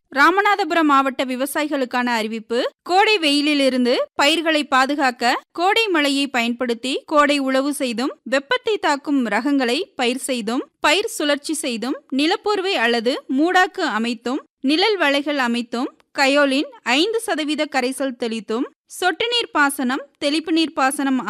ராமநாதபுரம் மாவட்ட விவசாயிகளுக்கான அறிவிப்பு: கோடை வெயிலிலிருந்து பயிர்களை பாதுகாக்க கோடை மழையை பயன்படுத்தி கோடை உழவு செய்தும், வெப்பத்தை தாக்கும் ரகங்களை பயிர் செய்தும், பயிர் சுழற்சி செய்தும், நிலப்போர்வை அல்லது மூடாக்கு அமைத்தும், நிழல் வலைகள் அமைத்தும், கயோலின் 5% கரைசல் தெளித்தும், சொட்டு நீர் பாசனம், தெளிப்பு நீர் பாசனம்